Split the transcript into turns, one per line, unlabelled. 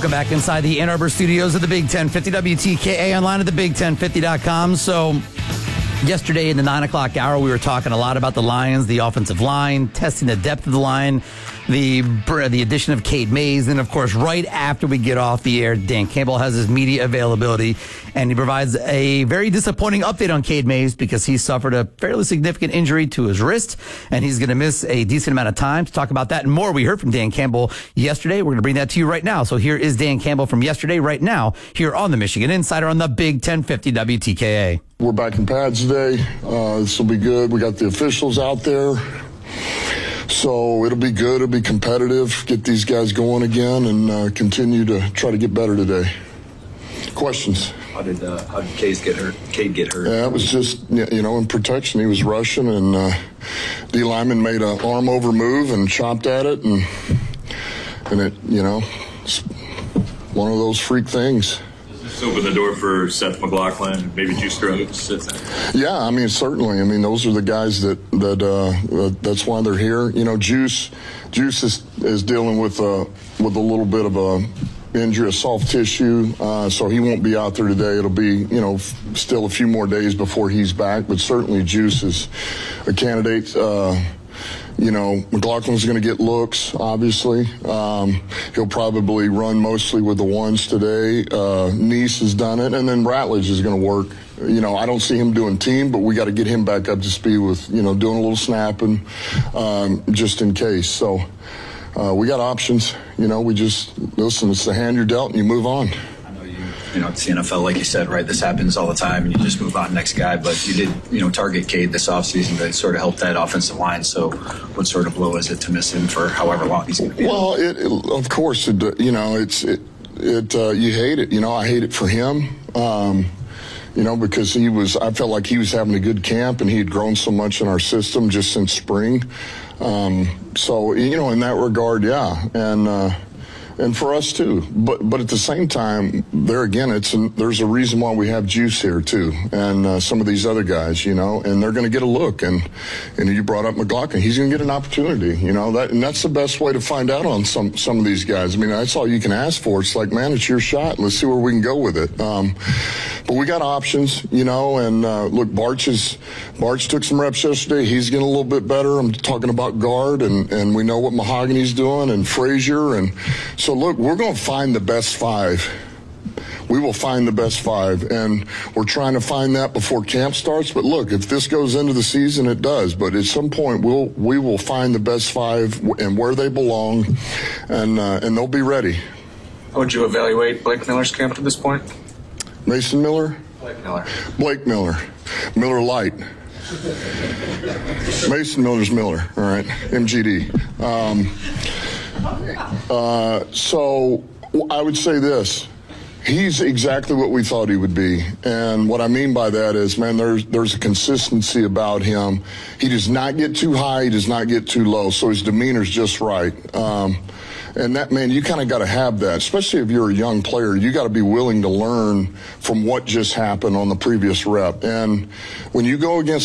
Welcome back inside the Ann Arbor studios of the Big 1050 WTKA, online at thebig1050.com. So yesterday in the 9 o'clock hour, we were talking a lot about the Lions, the offensive line, testing the depth of the line, the addition of Cade Mays. And, of course, right after we get off the air, Dan Campbell has his media availability, and he provides a very disappointing update on Cade Mays because he suffered a fairly significant injury to his wrist, and he's going to miss a decent amount of time. To talk about that and more, we heard from Dan Campbell yesterday. We're going to bring that to you right now. So here is Dan Campbell from yesterday right now here on the Michigan Insider on the Big 1050 WTKA.
We're back in pads today. This will be good. We got the officials out there. So it'll be good. It'll be competitive. Get these guys going again and continue to try to get better today. Questions?
How did Cade get hurt?
Yeah, it was just, in protection. He was rushing, and D lineman made an arm over move and chopped at it, and it, it's one of those freak things.
Does this open the door for Seth McLaughlin, maybe Juice Scruggs?
Yeah, certainly. Those are the guys that's why they're here. Juice is dealing with a little bit of a injury, a soft tissue, so he won't be out there today. It'll be, still a few more days before he's back, but certainly Juice is a candidate. McLaughlin's going to get looks, obviously. He'll probably run mostly with the ones today. Neese has done it, and then Ratledge is going to work. I don't see him doing team, but we got to get him back up to speed with, doing a little snapping just in case. So we got options. We just, listen, it's the hand you're dealt, and you move on.
It's the NFL, like you said, right? This happens all the time, and you just move on next guy. But you did, target Cade this offseason to sort of help that offensive line. So what sort of blow is it to miss him for however long he's going to be?
Well, of course, you hate it. I hate it for him. Because I felt like he was having a good camp, and he had grown so much in our system just since spring. So, in that regard, yeah. And for us too, but at the same time, there again, there's a reason why we have Juice here too, and some of these other guys, and they're going to get a look. And you brought up McLaughlin; he's going to get an opportunity, and that's the best way to find out on some of these guys. That's all you can ask for. It's like, man, it's your shot. Let's see where we can go with it. But we got options, and look, Barch took some reps yesterday. He's getting a little bit better. I'm talking about guard, and we know what Mahogany's doing, and Frazier, and so look, we're going to find the best five. We will find the best five, and we're trying to find that before camp starts. But look, if this goes into the season, it does. But at some point, we will find the best five and where they belong, and they'll be ready.
How would you evaluate Blake Miller's camp to this point?
Mason Miller? Blake Miller. Miller Light. Mason Miller's Miller, all right, MGD. So I would say this. He's exactly what we thought he would be. And what I mean by that is, man, there's a consistency about him. He does not get too high. He does not get too low. So his demeanor's just right. And that, man, you kind of got to have that, especially if you're a young player. You got to be willing to learn from what just happened on the previous rep. And when you go against